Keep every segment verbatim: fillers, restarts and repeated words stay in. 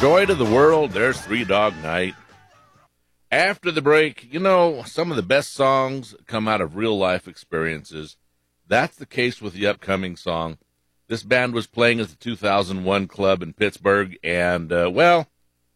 Joy to the world, there's Three Dog Night. After the break, you know, some of the best songs come out of real-life experiences. That's the case with the upcoming song. This band was playing at the two thousand one club in Pittsburgh, and, uh, well,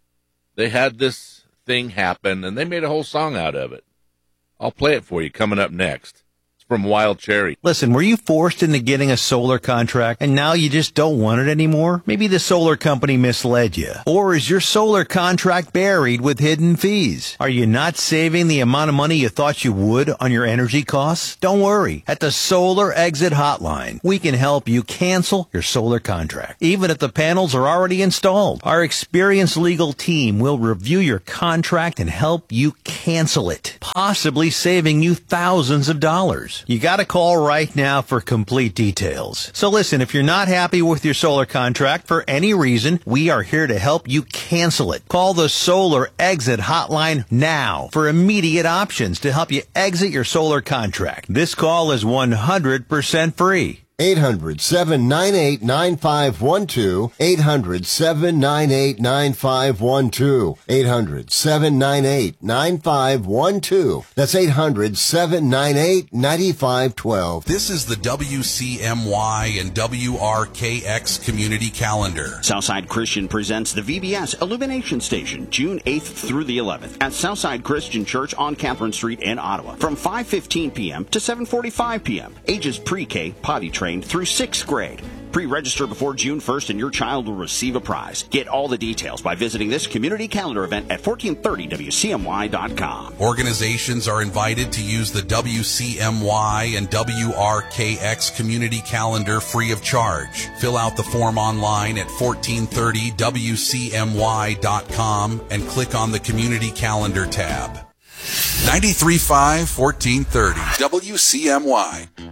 they had this thing happen, and they made a whole song out of it. I'll play it for you coming up next. From Wild Cherry. Listen, were you forced into getting a solar contract and now you just don't want it anymore? Maybe the solar company misled you. Or is your solar contract buried with hidden fees? Are you not saving the amount of money you thought you would on your energy costs? Don't worry. At the Solar Exit Hotline, we can help you cancel your solar contract, even if the panels are already installed. Our experienced legal team will review your contract and help you cancel it, possibly saving you thousands of dollars. You got to call right now for complete details. So listen, if you're not happy with your solar contract for any reason, we are here to help you cancel it. Call the Solar Exit Hotline now for immediate options to help you exit your solar contract. This call is one hundred percent free. eight hundred, seven nine eight, nine five one two. eight hundred, seven nine eight, nine five one two. eight hundred, seven nine eight, nine five one two. That's eight hundred, seven nine eight, nine five one two. This is the W C M Y and W R K X Community Calendar. Southside Christian presents the V B S Illumination Station, June eighth through the eleventh at Southside Christian Church on Catherine Street in Ottawa from five fifteen p.m. to seven forty-five p.m. Ages pre-K, potty trained through sixth grade. Pre-register before June first and your child will receive a prize. Get all the details by visiting this community calendar event at fourteen thirty W C M Y dot com. Organizations are invited to use the W C M Y and W R K X community calendar free of charge. Fill out the form online at fourteen thirty W C M Y dot com and click on the community calendar tab. ninety-three point five, fourteen thirty W C M Y.